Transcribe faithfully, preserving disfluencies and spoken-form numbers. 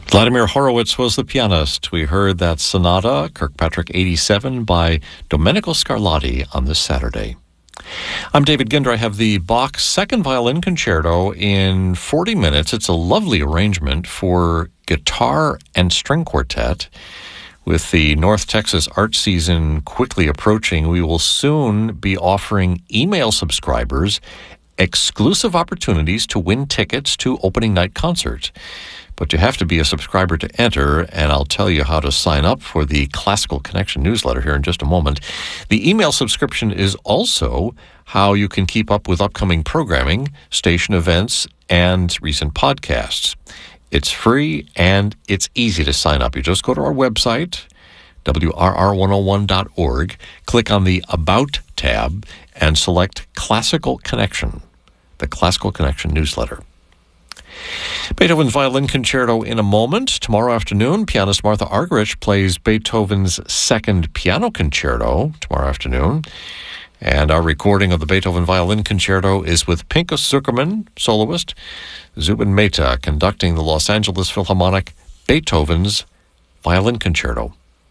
Vladimir Horowitz was the pianist. We heard that Sonata, Kirkpatrick eighty-seven, by Domenico Scarlatti on this Saturday. I'm David Ginder. I have the Bach Second Violin Concerto in forty minutes. It's a lovely arrangement for guitar and string quartet. With the North Texas art season quickly approaching, we will soon be offering email subscribers exclusive opportunities to win tickets to opening night concerts. But you have to be a subscriber to enter, and I'll tell you how to sign up for the Classical Connection newsletter here in just a moment. The email subscription is also how you can keep up with upcoming programming, station events, and recent podcasts. It's free, and it's easy to sign up. You just go to our website, W R R one oh one dot org, click on the About tab, and select Classical Connection, the Classical Connection newsletter. Beethoven's Violin Concerto in a moment. Tomorrow afternoon, pianist Martha Argerich plays Beethoven's Second Piano Concerto tomorrow afternoon. And our recording of the Beethoven Violin Concerto is with Pinchas Zukerman, soloist, Zubin Mehta conducting the Los Angeles Philharmonic Beethoven's Violin Concerto.